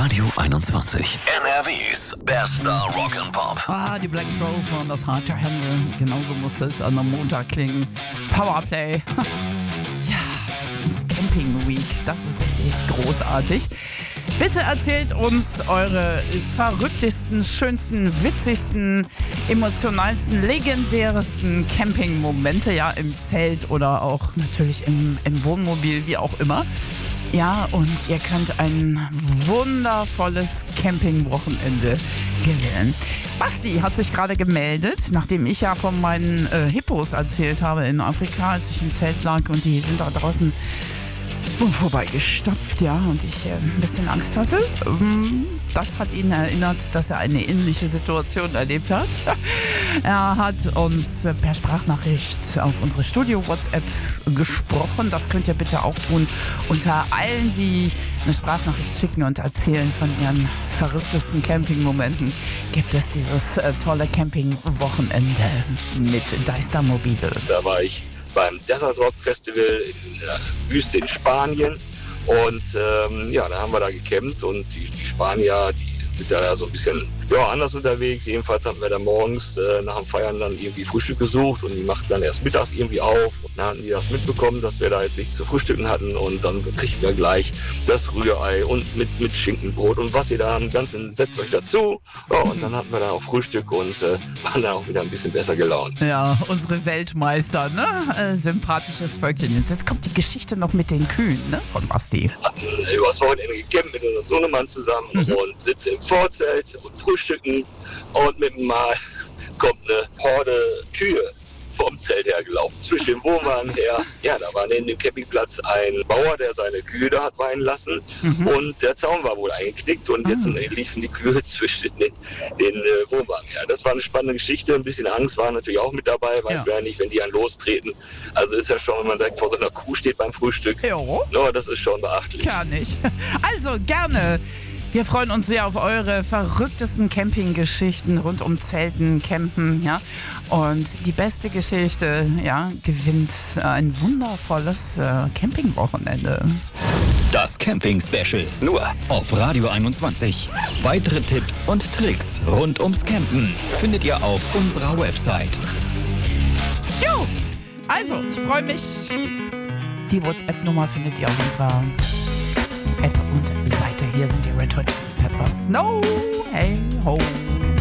Radio 21. NRWs bester Rock'n'Pop. Die Black Crowes waren das hart to handle. Genauso muss es an einem Montag klingen. Powerplay. Ja, unsere Camping Week. Das ist richtig großartig. Bitte erzählt uns eure verrücktesten, schönsten, witzigsten, emotionalsten, legendärsten Camping-Momente, ja, im Zelt oder auch natürlich im Wohnmobil, wie auch immer. Ja, und ihr könnt ein wundervolles Campingwochenende gewinnen. Basti hat sich gerade gemeldet, nachdem ich ja von meinen Hippos erzählt habe in Afrika, als ich im Zelt lag und die sind da draußen vorbeigestapft, ja, und ich ein bisschen Angst hatte. Das hat ihn erinnert, dass er eine ähnliche Situation erlebt hat. Er hat uns per Sprachnachricht auf unsere Studio-WhatsApp gesprochen. Das könnt ihr bitte auch tun. Unter allen, die eine Sprachnachricht schicken und erzählen von ihren verrücktesten Campingmomenten, gibt es dieses tolle Campingwochenende mit Deister Mobile. Da war ich beim Desert Rock Festival in der Wüste in Spanien und da haben wir da gecampt und die Spanier, die sind da ja so ein bisschen anders unterwegs. Jedenfalls haben wir da morgens nach dem Feiern dann irgendwie Frühstück gesucht und die machten dann erst mittags irgendwie auf. Und dann hatten die das mitbekommen, dass wir da jetzt nichts zu frühstücken hatten und dann kriegten wir gleich das Rührei und mit Schinkenbrot und was ihr da haben, ganzen setzt euch dazu. Ja, und dann hatten wir da auch Frühstück und waren dann auch wieder ein bisschen besser gelaunt. Ja, unsere Weltmeister, ne? Sympathisches Völkchen. Jetzt kommt die Geschichte noch mit den Kühen, ne? Von Basti. Wir hatten übers Wochenende gecampt mit unserem Sohnemann zusammen und sitzen im Vorzelt und frühstücken und mit dem Mal kommt eine Horde Kühe vom Zelt hergelaufen, zwischen dem Wohnwagen her. Ja, da war neben dem Campingplatz ein Bauer, der seine Kühe da hat weiden lassen und der Zaun war wohl eingeknickt und jetzt liefen die Kühe zwischen den Wohnwagen her. Das war eine spannende Geschichte, ein bisschen Angst war natürlich auch mit dabei, weiß wer nicht, wenn die einen lostreten. Also ist ja schon, wenn man direkt vor so einer Kuh steht beim Frühstück, das ist schon beachtlich. Kann ich. Also gerne. Wir freuen uns sehr auf eure verrücktesten Campinggeschichten rund um Zelten, Campen, ja. Und die beste Geschichte, ja, gewinnt ein wundervolles Campingwochenende. Das Camping-Special. Nur auf Radio 21. Weitere Tipps und Tricks rund ums Campen findet ihr auf unserer Website. Jo! Also, ich freue mich. Die WhatsApp-Nummer findet ihr auf unserer App und Seite. Hier sind die Red Hot Chili Peppers. No, hey, ho.